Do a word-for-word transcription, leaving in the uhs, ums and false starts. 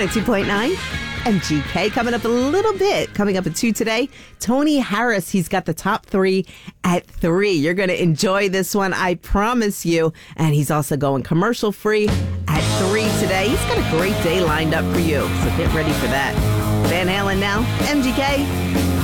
one oh two point nine M G K. Coming up a little bit. Coming up at two today, Tony Harris. He's got the top three at three. You're going to enjoy this one, I promise you. And he's also going commercial free at three today. He's got a great day lined up for you. So get ready for that. Van Halen now, M G K.